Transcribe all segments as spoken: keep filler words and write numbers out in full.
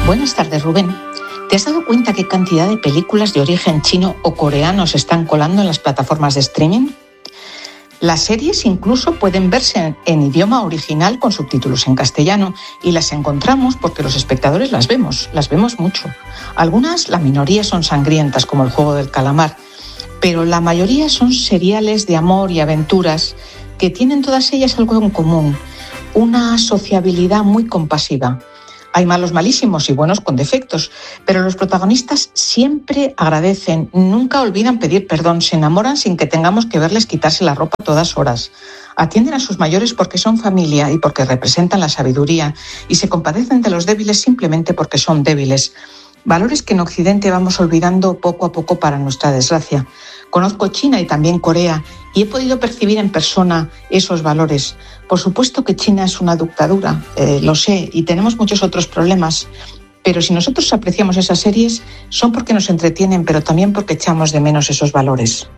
Buenas tardes, Rubén. ¿Te has dado cuenta qué cantidad de películas de origen chino o coreano se están colando en las plataformas de streaming? Las series incluso pueden verse en, en idioma original con subtítulos en castellano y las encontramos porque los espectadores las vemos, las vemos mucho. Algunas, la minoría, son sangrientas como El juego del calamar, pero la mayoría son seriales de amor y aventuras que tienen todas ellas algo en común, una sociabilidad muy compasiva. Hay malos malísimos y buenos con defectos, pero los protagonistas siempre agradecen, nunca olvidan pedir perdón, se enamoran sin que tengamos que verles quitarse la ropa a todas horas. Atienden a sus mayores porque son familia y porque representan la sabiduría y se compadecen de los débiles simplemente porque son débiles. Valores que en Occidente vamos olvidando poco a poco para nuestra desgracia. Conozco China y también Corea y he podido percibir en persona esos valores. Por supuesto que China es una dictadura, eh, lo sé, y tenemos muchos otros problemas. Pero si nosotros apreciamos esas series, son porque nos entretienen, pero también porque echamos de menos esos valores.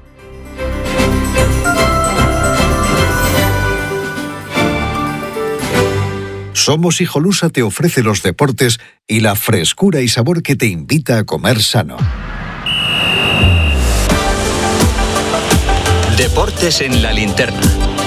Somos Hijolusa te ofrece los deportes y la frescura y sabor que te invita a comer sano. Deportes en la linterna.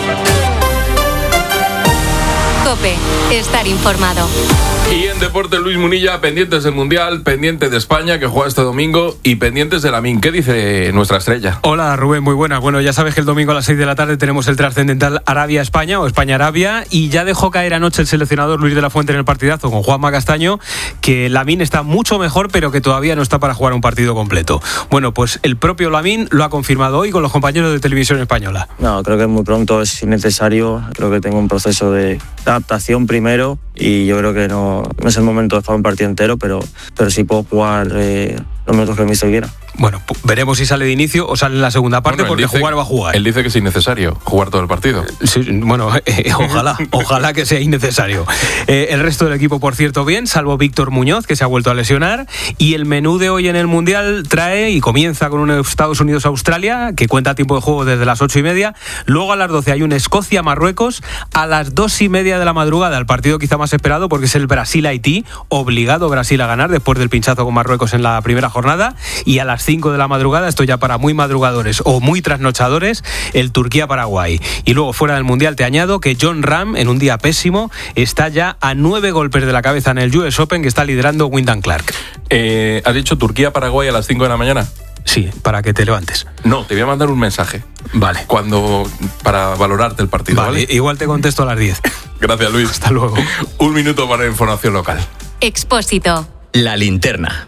COPE, estar informado. Y en deporte, Luis Munilla, pendientes del Mundial, pendientes de España, que juega este domingo, y pendientes de Lamine. ¿Qué dice nuestra estrella? Hola, Rubén, muy buenas. Bueno, ya sabes que el domingo a las seis de la tarde tenemos el trascendental Arabia-España o España-Arabia, y ya dejó caer anoche el seleccionador Luis de la Fuente en el partidazo con Juanma Castaño que Lamine está mucho mejor, pero que todavía no está para jugar un partido completo. Bueno, pues el propio Lamine lo ha confirmado hoy con los compañeros de Televisión Española. No, creo que muy pronto es innecesario. Creo que tengo un proceso de adaptación primero y yo creo que no, no es el momento de jugar un partido entero, pero, pero sí puedo jugar eh, los minutos que el míster quiera. Bueno, veremos si sale de inicio o sale en la segunda parte, bueno, porque dice, jugar va a jugar. Él dice que es innecesario jugar todo el partido. Sí, bueno, eh, ojalá, ojalá que sea innecesario. Eh, el resto del equipo, por cierto, bien, salvo Víctor Muñoz, que se ha vuelto a lesionar. Y el menú de hoy en el Mundial trae y comienza con un Estados Unidos-Australia, que cuenta tiempo de juego desde las ocho y media. Luego a las doce hay un Escocia-Marruecos. A las dos y media de la madrugada, el partido quizá más esperado, porque es el Brasil-Haití. Obligado Brasil a ganar después del pinchazo con Marruecos en la primera jornada. Y a las cinco de la madrugada, esto ya para muy madrugadores o muy trasnochadores, el Turquía-Paraguay. Y luego fuera del Mundial te añado que Jon Rahm, en un día pésimo, está ya a nueve golpes de la cabeza en el U S Open, que está liderando Wyndham Clark. Eh, ¿Has dicho Turquía-Paraguay a las cinco de la mañana? Sí, para que te levantes. No, te voy a mandar un mensaje. Vale. Cuando, para valorarte el partido, ¿vale? Vale, igual te contesto a las diez. Gracias, Luis. Hasta luego. Un minuto para información local. Expósito. La linterna.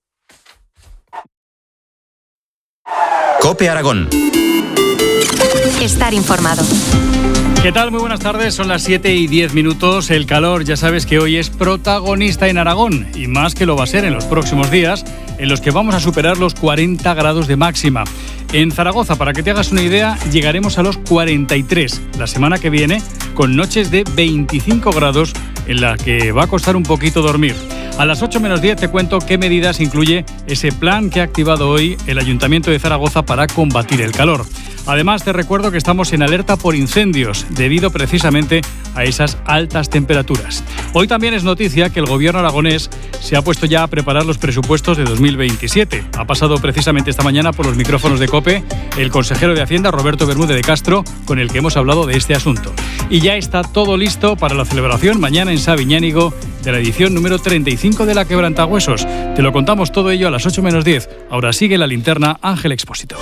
COPE Aragón. Estar informado. ¿Qué tal? Muy buenas tardes, son las siete y diez minutos. El calor, ya sabes que hoy es protagonista en Aragón, y más que lo va a ser en los próximos días, en los que vamos a superar los cuarenta grados de máxima. En Zaragoza, para que te hagas una idea, llegaremos a los cuarenta y tres la semana que viene, con noches de veinticinco grados, en las que va a costar un poquito dormir. A las ocho menos diez te cuento qué medidas incluye ese plan que ha activado hoy el Ayuntamiento de Zaragoza para combatir el calor. Además, te recuerdo que estamos en alerta por incendios, debido precisamente a esas altas temperaturas. Hoy también es noticia que el gobierno aragonés se ha puesto ya a preparar los presupuestos de dos mil veintisiete. Ha pasado precisamente esta mañana por los micrófonos de COPE el consejero de Hacienda, Roberto Bermúdez de Castro, con el que hemos hablado de este asunto. Y ya está todo listo para la celebración mañana en Sabiñánigo de la edición número treinta y cinco de la Quebrantahuesos. Te lo contamos todo ello a las ocho menos diez. Ahora sigue la linterna Ángel Expósito.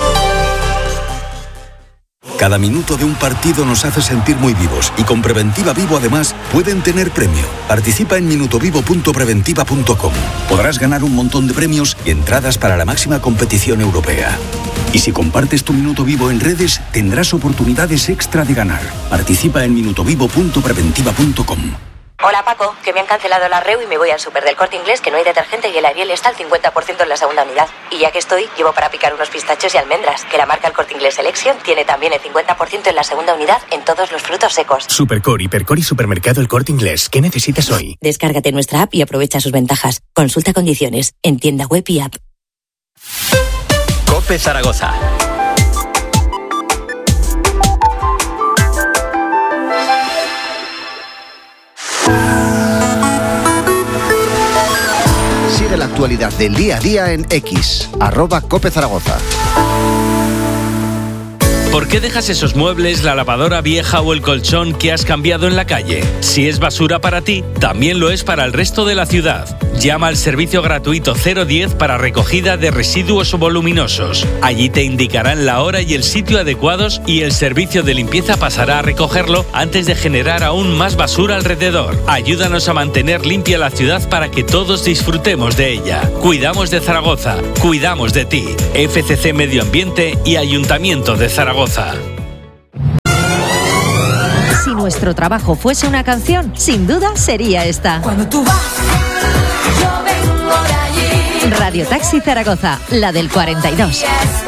Cada minuto de un partido nos hace sentir muy vivos y con Preventiva Vivo además pueden tener premio. Participa en minutovivo punto preventiva punto com. Podrás ganar un montón de premios y entradas para la máxima competición europea. Y si compartes tu minuto vivo en redes, tendrás oportunidades extra de ganar. Participa en minutovivo punto preventiva punto com. Hola Paco, que me han cancelado la R E U y me voy al súper del Corte Inglés, que no hay detergente y el Ariel está al cincuenta por ciento en la segunda unidad. Y ya que estoy, llevo para picar unos pistachos y almendras, que la marca El Corte Inglés Selection tiene también el cincuenta por ciento en la segunda unidad en todos los frutos secos. Supercor, Hipercor y Supermercado El Corte Inglés. ¿Qué necesitas hoy? Descárgate nuestra app y aprovecha sus ventajas. Consulta condiciones en tienda web y app. COPE Zaragoza. actualidad del día a día en X, arroba Cope Zaragoza. ¿Por qué dejas esos muebles, la lavadora vieja o el colchón que has cambiado en la calle? Si es basura para ti, también lo es para el resto de la ciudad. Llama al servicio gratuito cero diez para recogida de residuos voluminosos. Allí te indicarán la hora y el sitio adecuados y el servicio de limpieza pasará a recogerlo antes de generar aún más basura alrededor. Ayúdanos a mantener limpia la ciudad para que todos disfrutemos de ella. Cuidamos de Zaragoza, cuidamos de ti. F C C Medio Ambiente y Ayuntamiento de Zaragoza. Si nuestro trabajo fuese una canción, sin duda sería esta. Cuando tú vas, yo vengo de allí. Radio Taxi Zaragoza, la del cuarenta y dos.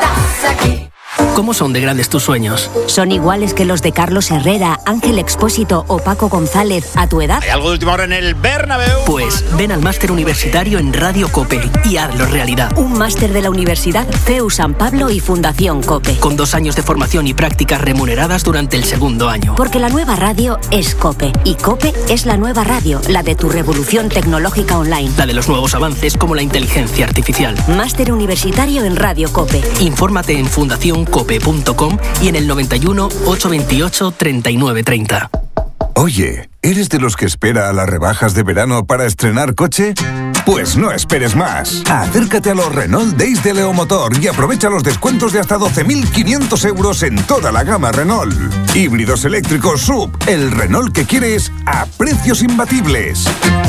¿Cómo son de grandes tus sueños? ¿Son iguales que los de Carlos Herrera, Ángel Expósito o Paco González a tu edad? ¿Hay algo de última hora en el Bernabéu? Pues ven al máster universitario en Radio COPE y hazlo realidad. Un máster de la Universidad C E U San Pablo y Fundación COPE. Con dos años de formación y prácticas remuneradas durante el segundo año. Porque la nueva radio es COPE. Y COPE es la nueva radio, la de tu revolución tecnológica online. La de los nuevos avances como la inteligencia artificial. Máster universitario en Radio COPE. Infórmate en fundación cope punto com y en el noventa y uno, ochocientos veintiocho, treinta y nueve treinta. Oye, ¿eres de los que espera a las rebajas de verano para estrenar coche? Pues no esperes más. Acércate a los Renault Days de Leomotor y aprovecha los descuentos de hasta doce mil quinientos euros en toda la gama Renault. Híbridos eléctricos S U V, el Renault que quieres a precios imbatibles.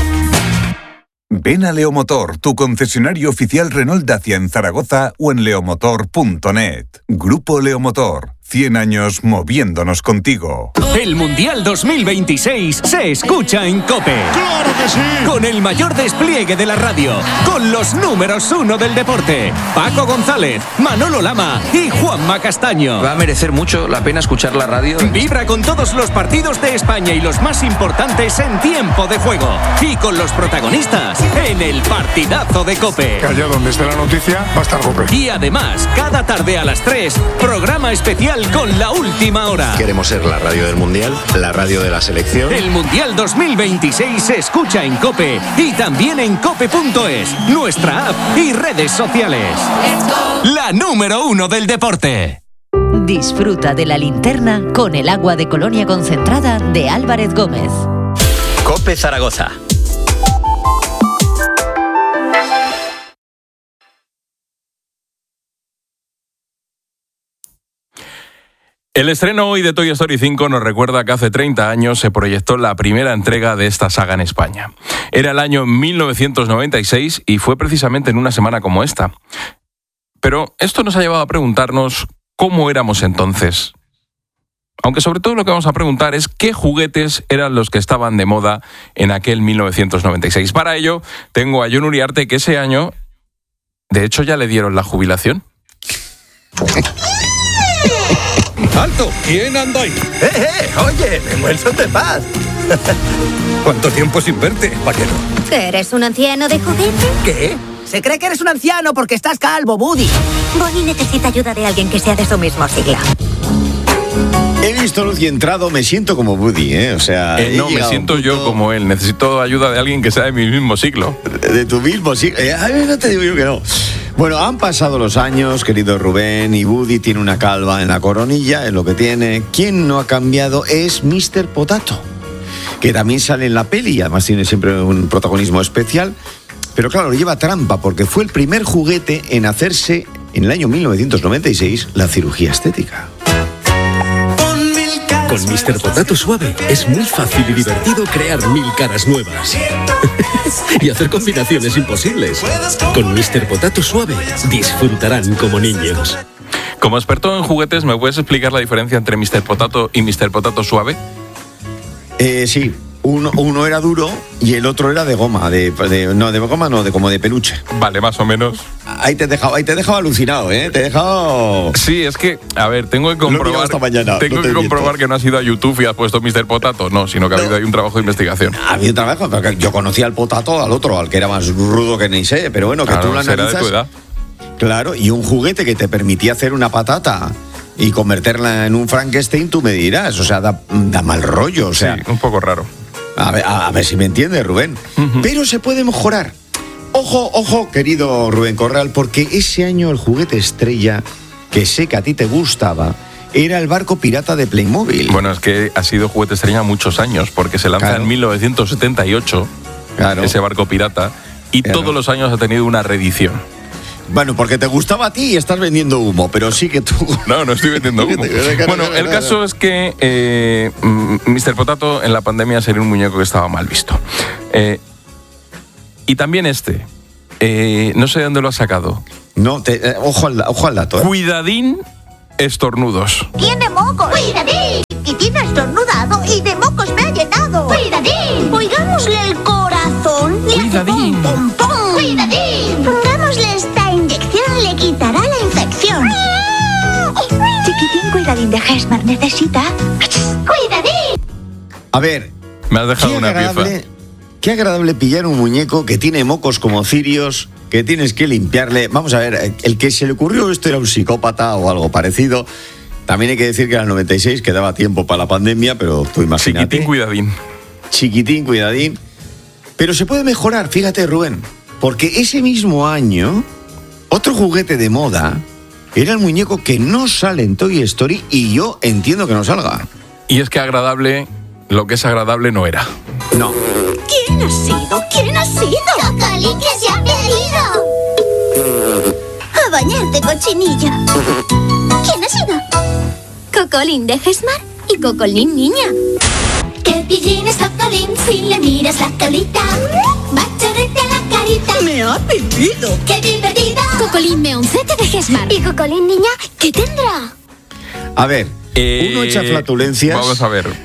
Ven a Leomotor, tu concesionario oficial Renault Dacia en Zaragoza o en leomotor punto net. Grupo Leomotor. cien años moviéndonos contigo. El Mundial dos mil veintiséis se escucha en COPE. ¡Claro que sí! Con el mayor despliegue de la radio, con los números uno del deporte, Paco González, Manolo Lama y Juanma Castaño. Va a merecer mucho la pena escuchar la radio. Vibra con todos los partidos de España y los más importantes en tiempo de juego. Y con los protagonistas en el partidazo de COPE. Que allá donde esté la noticia va a estar COPE. Y además, cada tarde a las tres, programa especial con la última hora. Queremos ser la radio del Mundial, la radio de la selección. El Mundial dos mil veintiséis se escucha en COPE y también en cope punto es, nuestra app y redes sociales. La número uno del deporte. Disfruta de la linterna con el agua de Colonia concentrada de Álvarez Gómez. COPE Zaragoza. El estreno hoy de Toy Story cinco nos recuerda que hace treinta años se proyectó la primera entrega de esta saga en España. Era el año mil novecientos noventa y seis y fue precisamente en una semana como esta. Pero esto nos ha llevado a preguntarnos cómo éramos entonces. Aunque sobre todo lo que vamos a preguntar es qué juguetes eran los que estaban de moda en aquel mil novecientos noventa y seis. Para ello, tengo a Jon Uriarte, que ese año, de hecho, ya le dieron la jubilación. ¡Alto! ¿Quién anda ahí? ¡Eh, eh! Oye, me muero de paz. ¿Cuánto tiempo sin verte, vaquero? ¿Eres un anciano de juguete? ¿Qué? Se cree que eres un anciano porque estás calvo, Woody. Bonnie necesita ayuda de alguien que sea de su mismo siglo. He visto luz y entrado, me siento como Woody, ¿eh? O sea... Eh, no, me siento yo como él. Necesito ayuda de alguien que sea de mi mismo siglo. De, de tu mismo siglo. Eh, a ver, no te digo yo que no. Bueno, han pasado los años, querido Rubén, y Woody tiene una calva en la coronilla, es lo que tiene. Quien no ha cambiado es mister Potato, que también sale en la peli, además tiene siempre un protagonismo especial. Pero claro, lleva trampa, porque fue el primer juguete en hacerse, en el año mil novecientos noventa y seis, la cirugía estética. Con mister Potato Suave es muy fácil y divertido crear mil caras nuevas y hacer combinaciones imposibles. Con mister Potato Suave disfrutarán como niños. Como experto en juguetes, ¿me puedes explicar la diferencia entre mister Potato y mister Potato Suave? Eh, sí. Uno, uno era duro y el otro era de goma, de, de no de goma no, de como de peluche. Vale, más o menos. Ahí te he dejado, ahí te he dejado alucinado, ¿eh? Te he dejado. Sí, es que, a ver, tengo que comprobar. Esta mañana, tengo no que comprobar miento. que no has ido a YouTube y has puesto mister Potato, no, sino que ha habido no. ahí un trabajo de investigación. Ha habido un trabajo, porque yo conocía al Potato, al otro, al que era más rudo que ni sé, pero bueno, que claro, tú lo analizas. Será de tu edad. Claro, y un juguete que te permitía hacer una patata y convertirla en un Frankenstein, tú me dirás, o sea, da, da mal rollo, o sea. Sí, un poco raro. A ver, a, a ver si me entiendes, Rubén. Uh-huh. Pero se puede mejorar. Ojo, ojo, ojo, querido Rubén Corral, porque ese año el juguete estrella, que sé que a ti te gustaba, era el barco pirata de Playmobil. Bueno, es que ha sido juguete estrella muchos años, porque se lanza claro. en mil novecientos setenta y ocho, claro. ese barco pirata, y claro. todos los años ha tenido una reedición. Bueno, porque te gustaba a ti y estás vendiendo humo, pero sí que tú... No, no estoy vendiendo humo. Bueno, el caso es que eh, míster Potato en la pandemia sería un muñeco que estaba mal visto. Eh, y también este, eh, no sé de dónde lo has sacado. No, te, eh, ojo, al, ojo al dato. ¿eh? Cuidadín estornudos. Tiene mocos. Cuidadín. Y tiene estornudado y de mocos me ha llenado. Cuidadín. Oigámosle el corazón. Cuidadín. Pom, pom, pom. Cuidadín. Pongámosle esta inyección, le quitará la infección. Chiquitín, cuidadín de Hesmar necesita. Cuidadín. A ver. Me has dejado una pieza. Qué agradable pillar un muñeco que tiene mocos como cirios, que tienes que limpiarle. Vamos a ver, el que se le ocurrió esto era un psicópata o algo parecido. También hay que decir que era el noventa y seis, que daba tiempo para la pandemia, pero tú imagínate. Chiquitín, cuidadín. Chiquitín, cuidadín. Pero se puede mejorar, fíjate, Rubén, porque ese mismo año, otro juguete de moda era el muñeco que no sale en Toy Story y yo entiendo que no salga. Y es que agradable, lo que es agradable no era. No. ¿Quién ha sido? ¿Quién ha sido? Cocolín, que se ha perdido. A bañarte, cochinilla. ¿Quién ha sido? Cocolín de Hesmar y Cocolín niña. ¡Qué pillín es Cocolín! Si le miras la colita, va a chorrete a la carita. ¡Me ha pipido! ¡Qué divertido! Cocolín meoncete de Hesmar. ¿Y Cocolín niña qué tendrá? A ver, eh, uno echa flatulencias. Vamos a ver.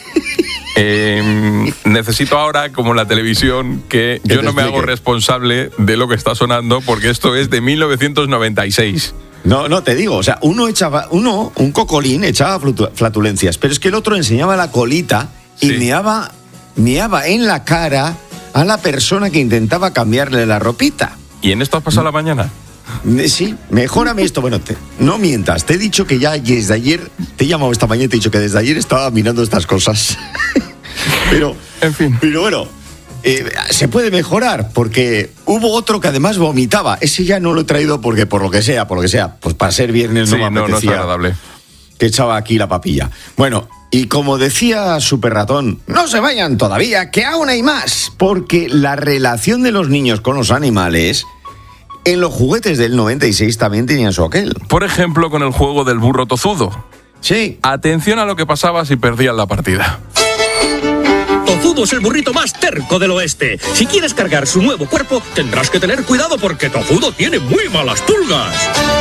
Eh, necesito ahora, como en la televisión, que yo no me hago responsable de lo que está sonando, porque esto es de mil novecientos noventa y seis. No, no, te digo, o sea, uno echaba, uno, un cocolín, echaba flatulencias, pero es que el otro enseñaba la colita y sí. meaba, meaba en la cara a la persona que intentaba cambiarle la ropita. ¿Y en esto has pasado la mañana? Sí, mejórame esto. Bueno, te, no mientas, te he dicho que ya desde ayer, te he llamado esta mañana y te he dicho que desde ayer estaba mirando estas cosas. Pero, en fin. Pero bueno, eh, se puede mejorar, porque hubo otro que además vomitaba. Ese ya no lo he traído porque por lo que sea, por lo que sea, pues para ser viernes sí, no me no, apetecía. No es agradable. Que echaba aquí la papilla. Bueno, y como decía Super Ratón, no se vayan todavía, que aún hay más, porque la relación de los niños con los animales... En los juguetes del noventa y seis también tenían su aquel. Por ejemplo, con el juego del burro tozudo. Sí. Atención a lo que pasaba si perdían la partida. Tozudo es el burrito más terco del oeste. Si quieres cargar su nuevo cuerpo, tendrás que tener cuidado porque Tozudo tiene muy malas pulgas.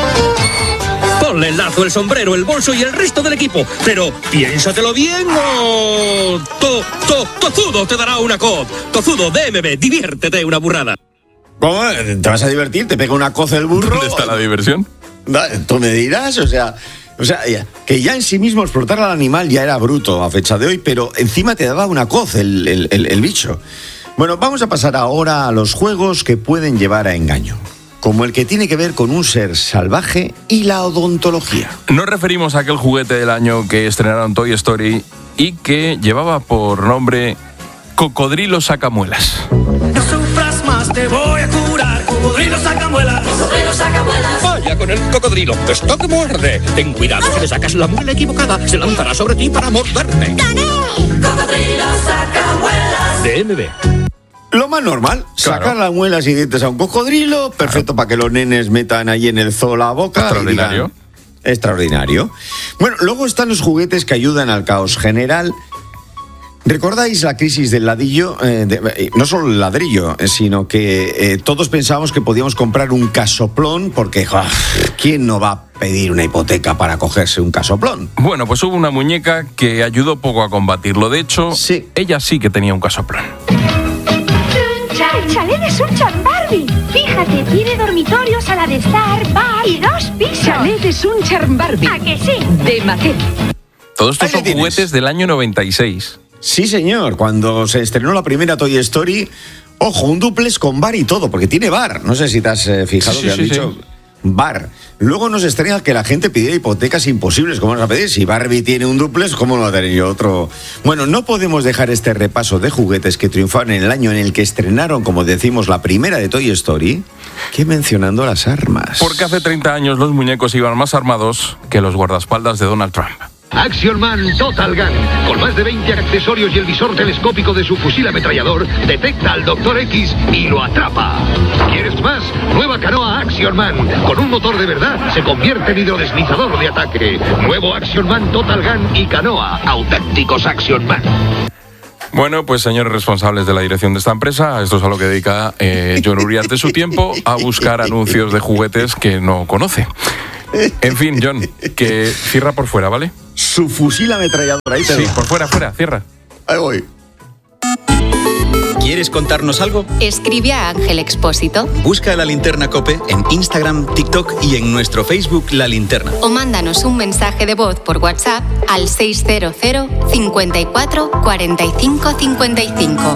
Ponle el lazo, el sombrero, el bolso y el resto del equipo. Pero piénsatelo bien o... To, to, Tozudo te dará una coz. Tozudo, D M B, diviértete una burrada. ¿Cómo? ¿Te vas a divertir? ¿Te pega una coz el burro? ¿Dónde está la diversión? Tú me dirás, o sea... O sea, que ya en sí mismo explotar al animal ya era bruto a fecha de hoy, pero encima te daba una coz el, el, el, el bicho. Bueno, vamos a pasar ahora a los juegos que pueden llevar a engaño, como el que tiene que ver con un ser salvaje y la odontología. Nos referimos a aquel juguete del año que estrenaron Toy Story y que llevaba por nombre Cocodrilo Sacamuelas. No sufras más, te voy a curar. Cocodrilo Sacamuelas. Cocodrilo Sacamuelas. Vaya con el cocodrilo, esto que muerde. Ten cuidado, si le sacas la muela equivocada, se lanzará sobre ti para morderte. ¡Gané! Cocodrilo Sacamuelas. D M B. Lo más normal, claro. Sacar las muelas y dientes a un cocodrilo, perfecto, claro. Para que los nenes metan ahí en el zoo la boca. Extraordinario. Digan, extraordinario. Bueno, luego están los juguetes que ayudan al caos general. ¿Recordáis la crisis del ladrillo? Eh, de, no solo el ladrillo, sino que eh, todos pensábamos que podíamos comprar un casoplón, porque ¡oh! ¿Quién no va a pedir una hipoteca para cogerse un casoplón? Bueno, pues hubo una muñeca que ayudó poco a combatirlo. De hecho, sí. ella sí que tenía un casoplón. El chalet de Sunchan Barbie. Fíjate, tiene dormitorios a la de Star, Bar y dos pisos. Chalet de Sunchan Barbie. ¿A que sí? De Mattel. Todos estos son juguetes del año noventa y seis. Sí, señor. Cuando se estrenó la primera Toy Story, ojo, un duplex con bar y todo, porque tiene bar. No sé si te has eh, fijado sí, que han sí, dicho... Sí. Bar. Luego nos extraña que la gente pida hipotecas imposibles. ¿Cómo nos va a pedir? Si Barbie tiene un dúplex, ¿cómo no va a tener yo otro? Bueno, no podemos dejar este repaso de juguetes que triunfaron en el año en el que estrenaron, como decimos, la primera de Toy Story, que mencionando las armas. Porque hace treinta años los muñecos iban más armados que los guardaespaldas de Donald Trump. Action Man Total Gun, con más de veinte accesorios y el visor telescópico de su fusil ametrallador, detecta al Doctor X y lo atrapa. ¿Quieres más? Nueva canoa Action Man, con un motor de verdad, se convierte en hidrodeslizador de ataque. Nuevo Action Man Total Gun y canoa, auténticos Action Man. Bueno, pues señores responsables de la dirección de esta empresa, esto es a lo que dedica eh, Jon Uriarte su tiempo, a buscar anuncios de juguetes que no conoce. En fin, Jon, que cierra por fuera, ¿vale? Su fusil ametrallador, ahí te Sí, lo- por fuera, fuera, cierra. Ahí voy. ¿Quieres contarnos algo? Escribe a Ángel Expósito Busca La Linterna COPE en Instagram, TikTok y en nuestro Facebook La Linterna. o mándanos un mensaje de voz por WhatsApp al seis cero cero, cincuenta y cuatro, cuarenta y cinco, cincuenta y cinco.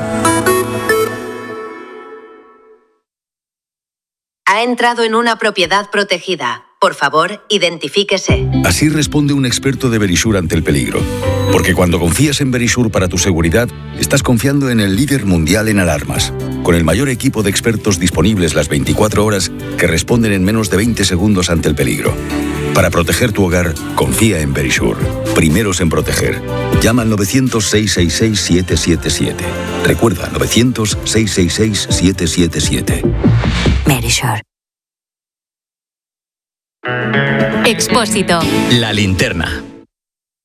Ha entrado en una propiedad protegida. Por favor, identifíquese. Así responde un experto de Verisure ante el peligro. Porque cuando confías en Verisure para tu seguridad, estás confiando en el líder mundial en alarmas, con el mayor equipo de expertos disponibles las veinticuatro horas que responden en menos de veinte segundos ante el peligro. Para proteger tu hogar, confía en Verisure. Primeros en proteger. Llama al novecientos, seiscientos sesenta y seis, siete siete siete. Recuerda, novecientos, seiscientos sesenta y seis, siete siete siete. Verisure. Expósito. La Linterna.